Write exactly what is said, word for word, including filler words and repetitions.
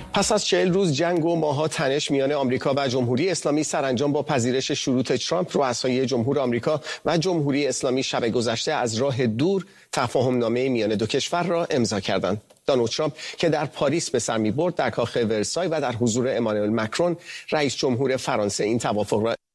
پس از چهل روز جنگ و ماه‌ها تنش میان آمریکا و جمهوری اسلامی سرانجام با پذیرش شروط ترامپ، رؤسای جمهور آمریکا و جمهوری اسلامی شب گذشته از راه دور تفاهم‌نامه میان دو کشور را امضا کردند. دونالد ترامپ که در پاریس به سر می‌برد، در کاخ ورسای و در حضور امانوئل مکرون رئیس جمهور فرانسه این توافق را